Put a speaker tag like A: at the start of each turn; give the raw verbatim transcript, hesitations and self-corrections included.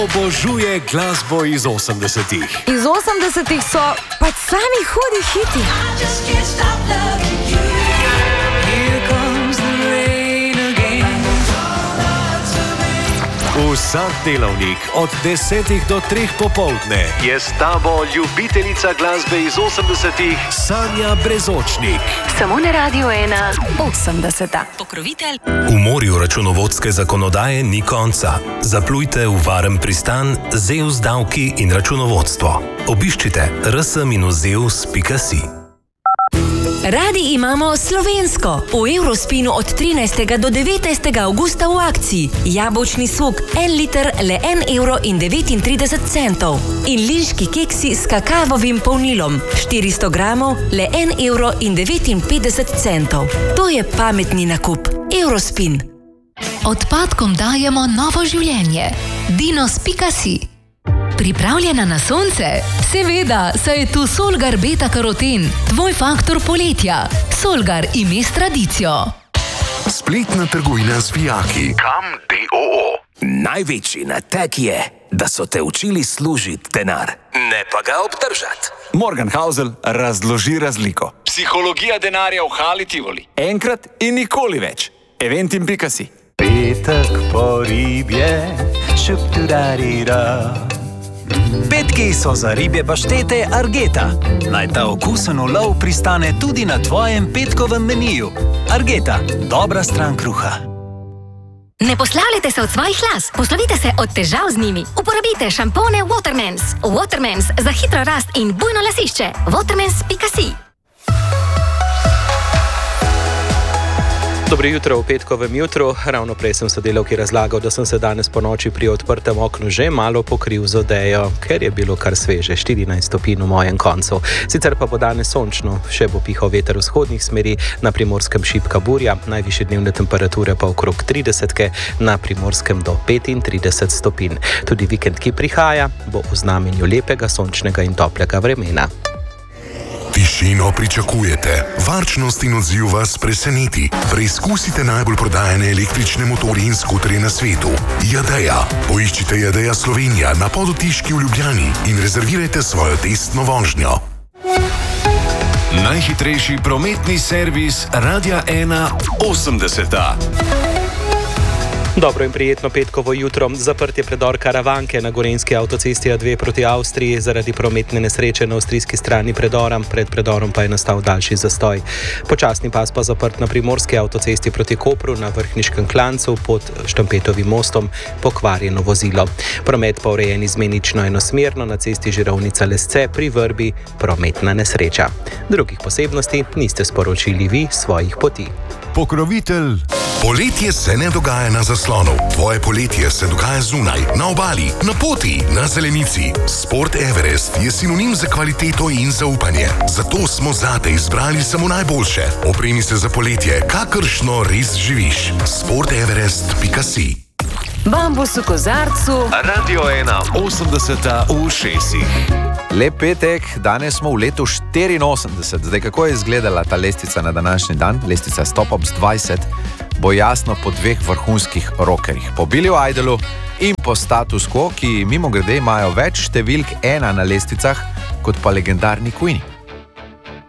A: Obožuje glasbo iz osemdesetih.
B: Iz osemdesetih so pač sami hudi hiti.
A: Vsak delavnik od desetih do treh popoldne je s tabo ljubiteljica glasbe iz osemdesetih Sanja Brezočnik.
C: Samo na Radiu ena osemdeseta. Pokrovitelj.
D: V morju računovodske zakonodaje ni konca. Zaplujte v varen pristan Zeus davki in računovodstvo. Obiščite r s minus zeus pika si.
C: Radi imamo slovensko. V Eurospinu od trinajstega do devetnajstega avgusta v akciji. Jabolčni sok, en liter, le en evro in devetintrideset centov. In linški keksi s kakavovim polnilom. štiristo gramov, le en evro in devetinpetdeset centov. To je pametni nakup. Eurospin.
E: Odpadkom dajemo novo življenje. dinos pika si. Pripravljena na sonce? Seveda, saj je tu Solgar beta karoten, tvoj faktor poletja. Solgar ime s tradicijo.
F: Spletna trgovina z vijaki. Kam D O O.
G: Največji nateg je, da so te učili služiti denar, ne pa ga obdržati.
H: Morgan Housel razloži razliko.
I: Psihologija denarja v Hali Tivoli.
H: Enkrat in nikoli več. eventim pika si.
J: Petek po ribje, šuptudarira. Petki so za ribje paštete Argeta. Naj ta okusen ulov pristane tudi na tvojem petkovem meniju. Argeta, dobra stran kruha.
K: Ne poslavljajte se od svojih las, poslovite se od težav z njimi. Uporabite šampone Watermans. Watermans za hitro rast in bujno lasišče. watermans pika si.
L: Dobro jutro v petkovem jutru. Ravno prej sem sodelavki razlagal, da sem se danes po noči pri odprtem oknu že malo pokril z odejo, ker je bilo kar sveže, štirinajst stopinj v mojem koncu. Sicer pa bo danes sončno, še bo pihal veter vzhodnih smeri, na Primorskem šibka burja, najvišje dnevne temperature pa okrog tridesetke, na Primorskem do petintrideset stopinj. Tudi vikend, ki prihaja, bo v znamenju lepega, sončnega in toplega vremena.
F: Tišino pričakujete, varčnost in odziv vas preseneti. Preizkusite najbolj prodajane električne motorje in skuterje na svetu. Jadeja. Poiščite Jadeja Slovenija na Podotiški v Ljubljani in rezervirajte svojo testno vožnjo.
A: Najhitrejši prometni servis Radia ena osemdeseta.
L: Dobro in prijetno petkovo jutro. Zaprt je predor Karavanke na gorenjski avtocesti A dve proti Avstriji zaradi prometne nesreče na avstrijski strani predora. Pred predorom pa je nastal daljši zastoj. Počasni pas pa zaprt na primorski avtocesti proti Kopru na Vrhniškem klancu pod Štampetovim mostom, pokvarjeno vozilo. Promet pa urejen izmenično enosmerno na cesti Žirovnica-Lesce pri Vrbi, prometna nesreča. Drugih posebnosti niste sporočili vi svojih poti.
F: Pokrovitelj. Poletje se ne dogaja na zaslonu. Tvoje poletje se dogaja zunaj, na obali, na poti, na zelenici. Sport Everest je sinonim za kvaliteto in zaupanje. Zato smo zate izbrali samo najboljše. Opremi se za poletje, kakršno res živiš. sport everest pika si.
C: Bambus v kozarcu.
A: Radio ena osemdeseta v šestih.
H: Lep petek, danes smo v letu štiriinosemdeset. Zdaj, kako je izgledala ta lestvica na današnji dan? Lestvica Stop Ups dvajset bo jasno po dveh vrhunskih rockerjih. Po Billyju Idolu in po Status Quo, ki mimogrede imajo več številk ena na lestvicah kot pa legendarni Queeni.